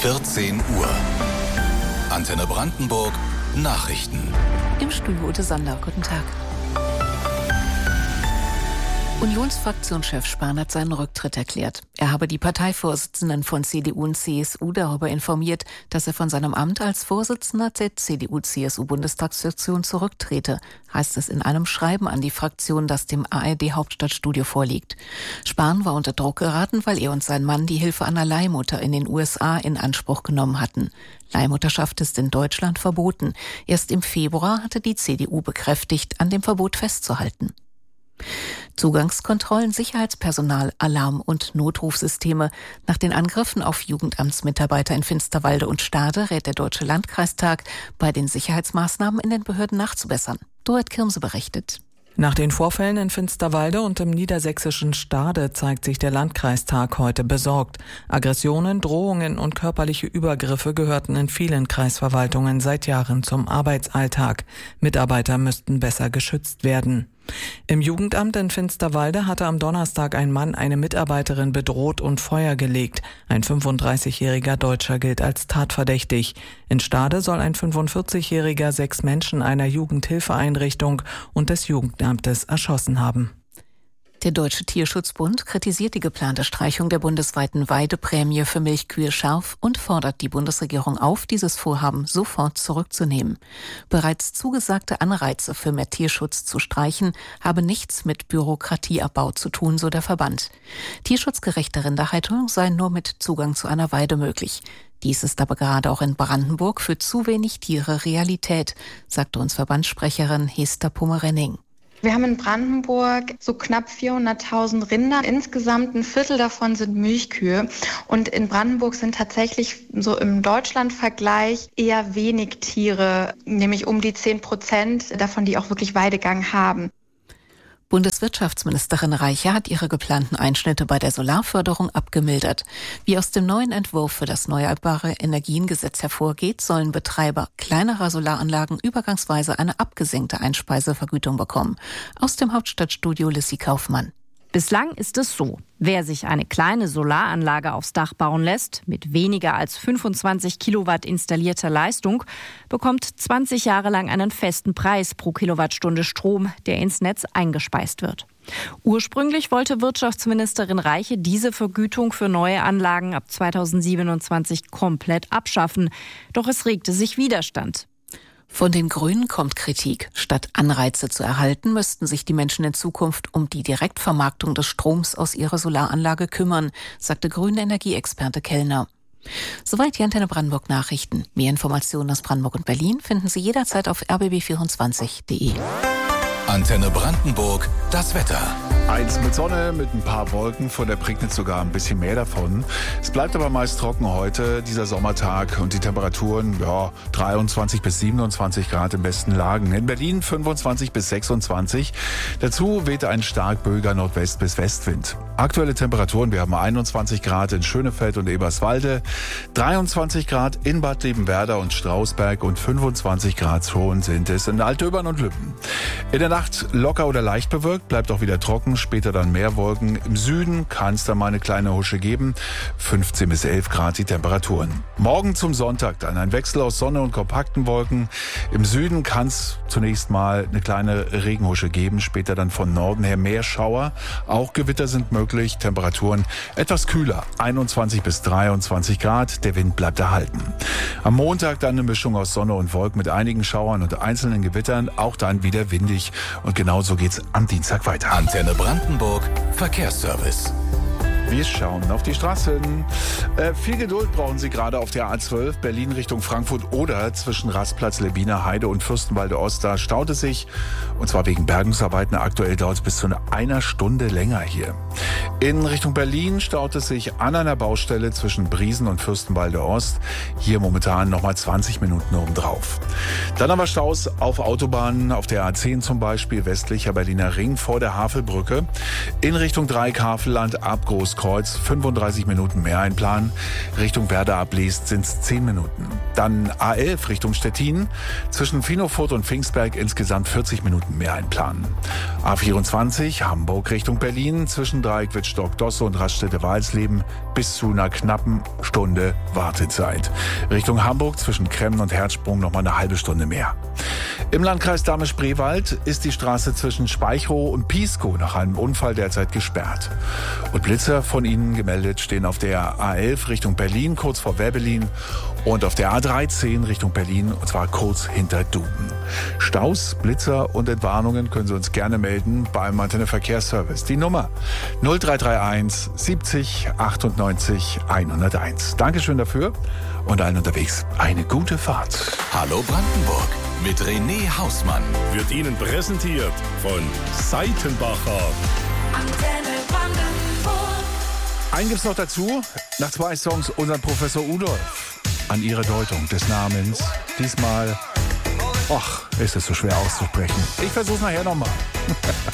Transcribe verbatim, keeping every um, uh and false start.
vierzehn Uhr. Antenne Brandenburg Nachrichten. Im Studio Ute Sander. Guten Tag. Unionsfraktionschef Spahn hat seinen Rücktritt erklärt. Er habe die Parteivorsitzenden von C D U und C S U darüber informiert, dass er von seinem Amt als Vorsitzender der C D U C S U-Bundestagsfraktion zurücktrete, heißt es in einem Schreiben an die Fraktion, das dem A R D-Hauptstadtstudio vorliegt. Spahn war unter Druck geraten, weil er und sein Mann die Hilfe einer Leihmutter in den U S A in Anspruch genommen hatten. Leihmutterschaft ist in Deutschland verboten. Erst im Februar hatte die C D U bekräftigt, an dem Verbot festzuhalten. Zugangskontrollen, Sicherheitspersonal, Alarm- und Notrufsysteme. Nach den Angriffen auf Jugendamtsmitarbeiter in Finsterwalde und Stade rät der Deutsche Landkreistag, bei den Sicherheitsmaßnahmen in den Behörden nachzubessern. Dorrit Kirmse berichtet. Nach den Vorfällen in Finsterwalde und im niedersächsischen Stade zeigt sich der Landkreistag heute besorgt. Aggressionen, Drohungen und körperliche Übergriffe gehörten in vielen Kreisverwaltungen seit Jahren zum Arbeitsalltag. Mitarbeiter müssten besser geschützt werden. Im Jugendamt in Finsterwalde hatte am Donnerstag ein Mann eine Mitarbeiterin bedroht und Feuer gelegt. Ein fünfunddreißigjähriger Deutscher gilt als tatverdächtig. In Stade soll ein fünfundvierzigjähriger sechs Menschen einer Jugendhilfeeinrichtung und des Jugendamtes erschossen haben. Der Deutsche Tierschutzbund kritisiert die geplante Streichung der bundesweiten Weideprämie für Milchkühe scharf und fordert die Bundesregierung auf, dieses Vorhaben sofort zurückzunehmen. Bereits zugesagte Anreize für mehr Tierschutz zu streichen, habe nichts mit Bürokratieabbau zu tun, so der Verband. Tierschutzgerechte Rinderhaltung sei nur mit Zugang zu einer Weide möglich. Dies ist aber gerade auch in Brandenburg für zu wenig Tiere Realität, sagte uns Verbandssprecherin Hester Pomerenning. Wir haben in Brandenburg so knapp vierhunderttausend Rinder. Insgesamt ein Viertel davon sind Milchkühe. Und in Brandenburg sind tatsächlich so im Deutschlandvergleich eher wenig Tiere, nämlich um die zehn Prozent davon, die auch wirklich Weidegang haben. Bundeswirtschaftsministerin Reiche hat ihre geplanten Einschnitte bei der Solarförderung abgemildert. Wie aus dem neuen Entwurf für das Erneuerbare Energiengesetz hervorgeht, sollen Betreiber kleinerer Solaranlagen übergangsweise eine abgesenkte Einspeisevergütung bekommen. Aus dem Hauptstadtstudio Lissy Kaufmann. Bislang ist es so: Wer sich eine kleine Solaranlage aufs Dach bauen lässt, mit weniger als fünfundzwanzig Kilowatt installierter Leistung, bekommt zwanzig Jahre lang einen festen Preis pro Kilowattstunde Strom, der ins Netz eingespeist wird. Ursprünglich wollte Wirtschaftsministerin Reiche diese Vergütung für neue Anlagen ab zweitausendsiebenundzwanzig komplett abschaffen. Doch es regte sich Widerstand. Von den Grünen kommt Kritik. Statt Anreize zu erhalten, müssten sich die Menschen in Zukunft um die Direktvermarktung des Stroms aus ihrer Solaranlage kümmern, sagte grüne Energieexperte Kellner. Soweit die Antenne Brandenburg Nachrichten. Mehr Informationen aus Brandenburg und Berlin finden Sie jederzeit auf r b b vierundzwanzig punkt d e. Antenne Brandenburg, das Wetter. Eins mit Sonne, mit ein paar Wolken, von der Prignitz sogar ein bisschen mehr davon. Es bleibt aber meist trocken heute, dieser Sommertag, und die Temperaturen, ja, dreiundzwanzig bis siebenundzwanzig Grad in besten Lagen. In Berlin fünfundzwanzig bis sechsundzwanzig. Dazu weht ein stark böiger Nordwest- bis Westwind. Aktuelle Temperaturen, wir haben einundzwanzig Grad in Schönefeld und Eberswalde, dreiundzwanzig Grad in Bad Liebenwerda und Strausberg und fünfundzwanzig Grad schon sind es in Altdöbern und Lübben. In der Nacht locker oder leicht bewölkt, bleibt auch wieder trocken, später dann mehr Wolken. Im Süden kann es dann mal eine kleine Husche geben, fünfzehn bis elf Grad die Temperaturen. Morgen zum Sonntag dann ein Wechsel aus Sonne und kompakten Wolken. Im Süden kann es zunächst mal eine kleine Regenhusche geben, später dann von Norden her mehr Schauer. Auch Gewitter sind möglich, Temperaturen etwas kühler, einundzwanzig bis dreiundzwanzig Grad, der Wind bleibt erhalten. Am Montag dann eine Mischung aus Sonne und Wolken mit einigen Schauern und einzelnen Gewittern, auch dann wieder windig. Und genauso geht's am Dienstag weiter. Antenne Brandenburg Verkehrsservice. Wir schauen auf die Straßen. Äh, viel Geduld brauchen Sie gerade auf der A zwölf, Berlin Richtung Frankfurt oder zwischen Rastplatz, Lebiner Heide und Fürstenwalde Ost. Da staut es sich, und zwar wegen Bergungsarbeiten. Aktuell dauert es bis zu einer Stunde länger hier. In Richtung Berlin staut es sich an einer Baustelle zwischen Briesen und Fürstenwalde Ost. Hier momentan nochmal zwanzig Minuten obendrauf. Dann aber Staus auf Autobahnen, auf der A zehn zum Beispiel, westlicher Berliner Ring vor der Havelbrücke. In Richtung Dreieck Havelland ab Groß Großkreuz fünfunddreißig Minuten mehr einplanen. Richtung Werder abliest sind es zehn Minuten. Dann A elf Richtung Stettin. Zwischen Finofurt und Pfingstberg insgesamt vierzig Minuten mehr einplanen. A vierundzwanzig Hamburg Richtung Berlin. Zwischen Dreieck-Wittstock-Dosse und Raststätte-Walsleben bis zu einer knappen Stunde Wartezeit. Richtung Hamburg zwischen Kremmen und Herzsprung nochmal eine halbe Stunde mehr. Im Landkreis Dahme-Spreewald ist die Straße zwischen Speichow und Pieskow nach einem Unfall derzeit gesperrt. Und Blitzer von Ihnen gemeldet stehen auf der A elf Richtung Berlin, kurz vor Werbelin, und auf der A dreizehn Richtung Berlin, und zwar kurz hinter Duben. Staus, Blitzer und Entwarnungen können Sie uns gerne melden beim Antenne Verkehrsservice. Die Nummer null drei drei eins siebzig achtundneunzig hunderteins. Dankeschön dafür und allen unterwegs eine gute Fahrt. Hallo Brandenburg mit René Hausmann. Wird Ihnen präsentiert von Seitenbacher. Antenne Brandenburg. Einen gibt's noch dazu, nach zwei Songs unseren Professor Udolf an ihre Deutung des Namens. Diesmal, ach, ist es so schwer auszusprechen. Ich versuch's nachher nochmal.